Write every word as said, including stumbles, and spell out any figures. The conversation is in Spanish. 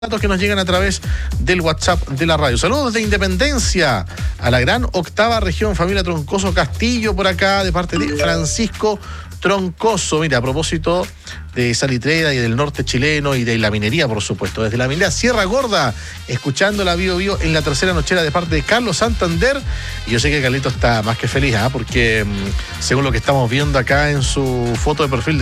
datos que nos llegan a través del WhatsApp de la radio. Saludos de Independencia a la gran octava región, familia Troncoso Castillo por acá, de parte de Francisco Troncoso. Mira, a propósito de Salitrera y del norte chileno y de la minería, por supuesto, desde la minera Sierra Gorda, escuchando la Bio Bio en la tercera nochera de parte de Carlos Santander. Y yo sé que Carlito está más que feliz, ¿eh? porque según lo que estamos viendo acá en su foto de perfil de